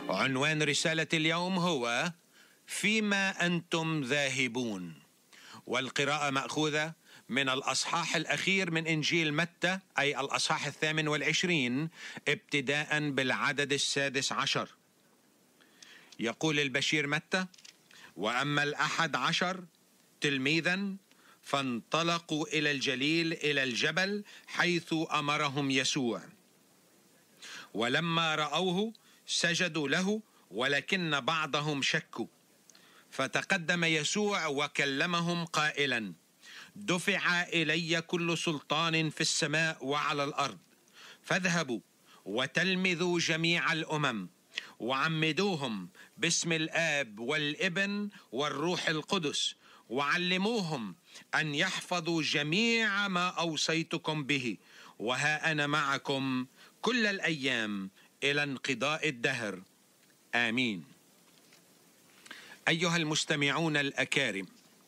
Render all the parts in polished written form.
عنوان رسالة اليوم هو فيما أنتم ذاهبون، والقراءة مأخوذة من الأصحاح الأخير من إنجيل متى، أي الأصحاح 28 ابتداء بالعدد 16. يقول البشير متى: وأما 11 تلميذا فانطلقوا إلى الجليل إلى الجبل حيث أمرهم يسوع، ولما رأوه سجدوا له، ولكن بعضهم شكوا. فتقدم يسوع وكلمهم قائلا: دفع إلي كل سلطان في السماء وعلى الأرض، فاذهبوا وتلمذوا جميع الأمم وعمدوهم باسم الآب والابن والروح القدس، وعلموهم أن يحفظوا جميع ما أوصيتكم به، وها أنا معكم كل الأيام إلى انقضاء الدهر. آمين. أيها المستمعون الأكارم،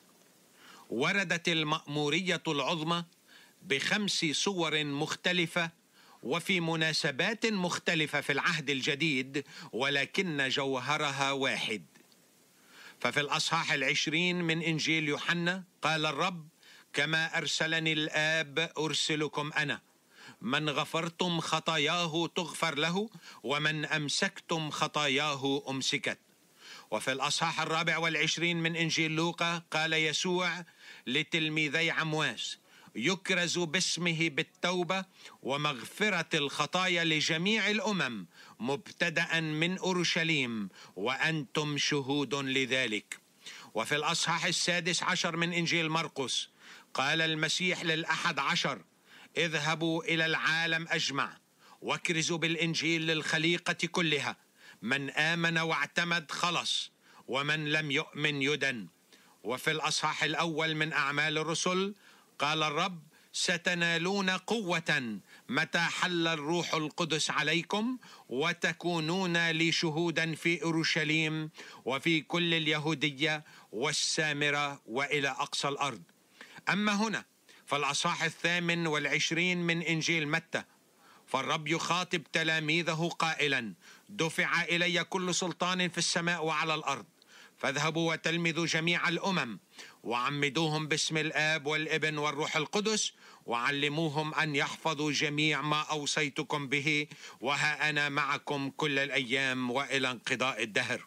وردت المأمورية العظمى ب5 صور مختلفة وفي مناسبات مختلفة في العهد الجديد، ولكن جوهرها واحد. ففي الأصحاح 20 من إنجيل يوحنا قال الرب: كما أرسلني الآب أرسلكم أنا، من غفرتم خطاياه تغفر له، ومن أمسكتم خطاياه أمسكت. وفي الأصحاح 24 من إنجيل لوقا قال يسوع لتلميذي عمواس: يكرز باسمه بالتوبة ومغفرة الخطايا لجميع الأمم مبتدأ من أورشليم، وأنتم شهود لذلك. وفي الأصحاح 16 من إنجيل مرقس قال المسيح لل11: اذهبوا إلى العالم أجمع واكرزوا بالإنجيل للخليقة كلها، من آمن واعتمد خلص، ومن لم يؤمن يدن. وفي الأصحاح الأول من أعمال الرسل قال الرب: ستنالون قوة متى حل الروح القدس عليكم، وتكونون لي شهودا في أورشليم وفي كل اليهودية والسامرة وإلى أقصى الأرض. أما هنا فالأصحاح 28 من إنجيل متى، فالرب يخاطب تلاميذه قائلا: دفع إلي كل سلطان في السماء وعلى الأرض، فاذهبوا وتلمذوا جميع الأمم وعمدوهم باسم الآب والابن والروح القدس، وعلموهم أن يحفظوا جميع ما أوصيتكم به، وها أنا معكم كل الأيام وإلى انقضاء الدهر.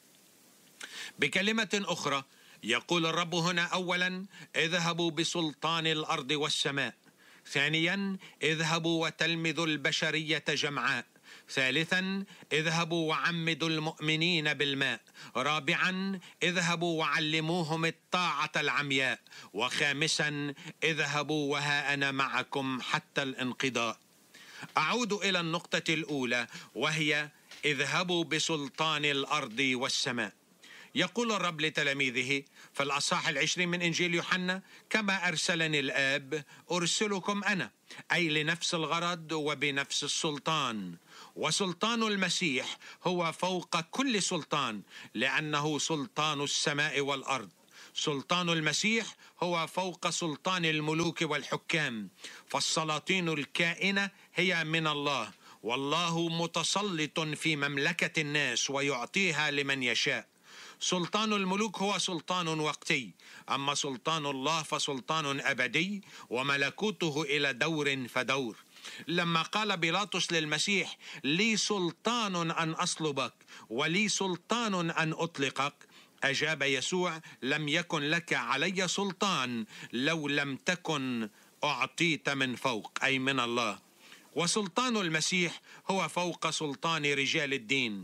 بكلمة أخرى يقول الرب هنا: أولا اذهبوا بسلطان الأرض والسماء، ثانيا اذهبوا وتلمذوا البشرية جمعاء، ثالثا اذهبوا وعمدوا المؤمنين بالماء، رابعا اذهبوا وعلموهم الطاعة العمياء، وخامسا اذهبوا وها أنا معكم حتى الانقضاء. أعود إلى النقطة الأولى، وهي اذهبوا بسلطان الأرض والسماء. يقول الرب لتلاميذه في الأصحاح 20 من إنجيل يوحنا: كما أرسلني الآب أرسلكم أنا، أي لنفس الغرض وبنفس السلطان. وسلطان المسيح هو فوق كل سلطان، لأنه سلطان السماء والأرض. سلطان المسيح هو فوق سلطان الملوك والحكام، فالسلاطين الكائنة هي من الله، والله متسلط في مملكة الناس ويعطيها لمن يشاء. سلطان الملوك هو سلطان وقتي، أما سلطان الله فسلطان أبدي، وملكوته إلى دور فدور. لما قال بيلاطس للمسيح: لي سلطان أن أصلبك ولي سلطان أن أطلقك، أجاب يسوع: لم يكن لك علي سلطان لو لم تكن أعطيت من فوق، أي من الله. وسلطان المسيح هو فوق سلطان رجال الدين.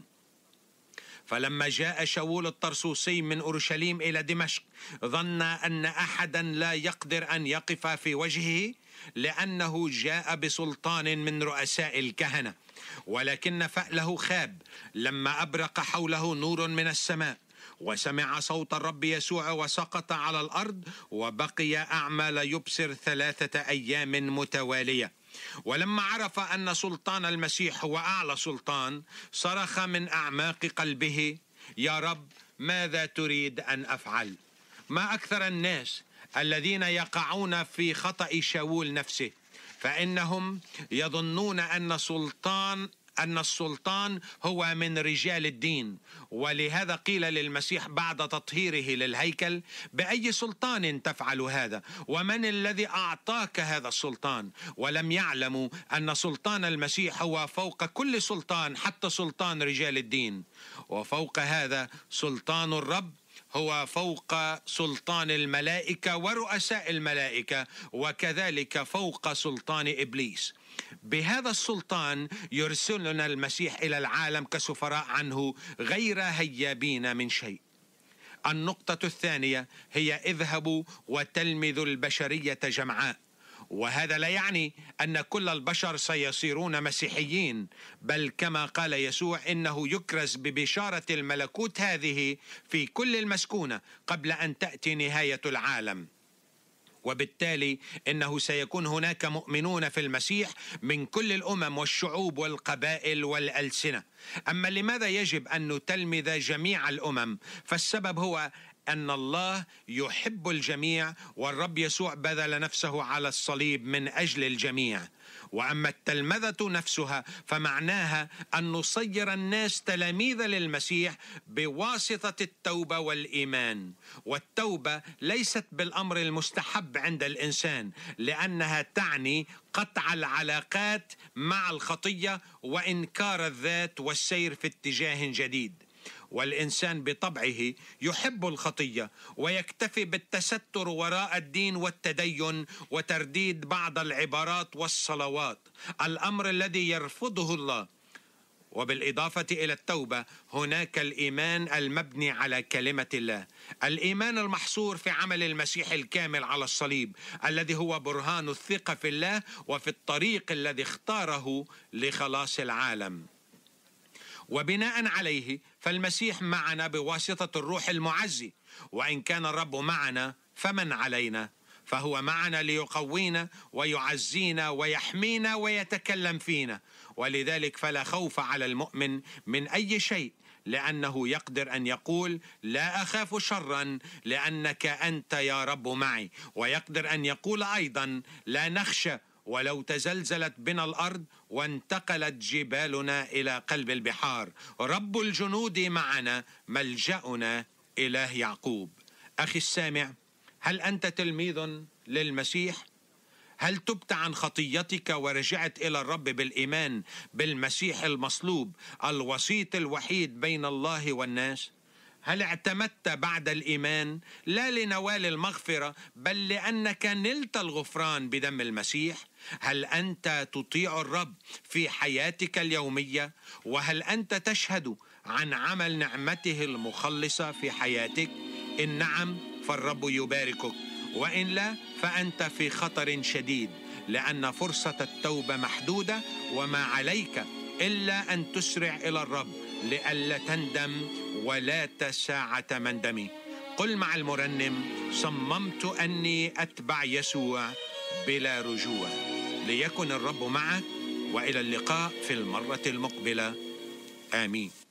فلما جاء شاول الطرسوسي من أورشليم إلى دمشق ظن أن أحدا لا يقدر أن يقف في وجهه، لأنه جاء بسلطان من رؤساء الكهنة، ولكن فأله خاب لما أبرق حوله نور من السماء، وسمع صوت الرب يسوع وسقط على الأرض، وبقي أعمى لا يبصر 3 أيام متوالية. ولما عرف أن سلطان المسيح هو أعلى سلطان، صرخ من أعماق قلبه: يا رب، ماذا تريد أن أفعل؟ ما أكثر الناس الذين يقعون في خطأ شاول نفسه، فإنهم يظنون أن سلطان أن السلطان هو من رجال الدين، ولهذا قيل للمسيح بعد تطهيره للهيكل: بأي سلطان تفعل هذا؟ ومن الذي أعطاك هذا السلطان؟ ولم يعلموا أن سلطان المسيح هو فوق كل سلطان، حتى سلطان رجال الدين. وفوق هذا سلطان الرب هو فوق سلطان الملائكة ورؤساء الملائكة، وكذلك فوق سلطان إبليس. بهذا السلطان يرسلنا المسيح إلى العالم كسفراء عنه، غير هيابين من شيء. النقطة الثانية هي: اذهبوا وتلمذوا البشرية جمعاء. وهذا لا يعني أن كل البشر سيصيرون مسيحيين، بل كما قال يسوع إنه يكرز ببشارة الملكوت هذه في كل المسكونة قبل أن تأتي نهاية العالم. وبالتالي إنه سيكون هناك مؤمنون في المسيح من كل الأمم والشعوب والقبائل والألسنة. أما لماذا يجب أن نتلمذ جميع الأمم؟ فالسبب هو أن الله يحب الجميع، والرب يسوع بذل نفسه على الصليب من أجل الجميع. وأما التلمذة نفسها فمعناها أن نصير الناس تلاميذ للمسيح بواسطة التوبة والإيمان. والتوبة ليست بالأمر المستحب عند الإنسان، لأنها تعني قطع العلاقات مع الخطية وإنكار الذات والسير في اتجاه جديد. والإنسان بطبعه يحب الخطية ويكتفي بالتستر وراء الدين والتدين وترديد بعض العبارات والصلوات، الأمر الذي يرفضه الله. وبالإضافة إلى التوبة هناك الإيمان المبني على كلمة الله، الإيمان المحصور في عمل المسيح الكامل على الصليب، الذي هو برهان الثقة في الله وفي الطريق الذي اختاره لخلاص العالم. وبناء عليه فالمسيح معنا بواسطة الروح المعزي. وإن كان الرب معنا فمن علينا؟ فهو معنا ليقوينا ويعزينا ويحمينا ويتكلم فينا. ولذلك فلا خوف على المؤمن من أي شيء، لأنه يقدر أن يقول: لا أخاف شرا لأنك أنت يا رب معي. ويقدر أن يقول أيضا: لا نخشى ولو تزلزلت بنا الأرض وانتقلت جبالنا إلى قلب البحار، رب الجنود معنا، ملجأنا إله يعقوب. أخي السامع، هل أنت تلميذ للمسيح؟ هل تبت عن خطيتك ورجعت إلى الرب بالإيمان بالمسيح المصلوب، الوسيط الوحيد بين الله والناس؟ هل اعتمدت بعد الإيمان لا لنوال المغفرة بل لأنك نلت الغفران بدم المسيح؟ هل أنت تطيع الرب في حياتك اليومية؟ وهل أنت تشهد عن عمل نعمته المخلصة في حياتك؟ إن نعم فالرب يباركك، وإن لا فأنت في خطر شديد، لأن فرصة التوبة محدودة، وما عليك إلا أن تسرع إلى الرب لئلا تندم ولا ساعة مندمي. قل مع المرنم: صممت أني أتبع يسوع بلا رجوع. ليكن الرب معك، وإلى اللقاء في المرة المقبلة. آمين.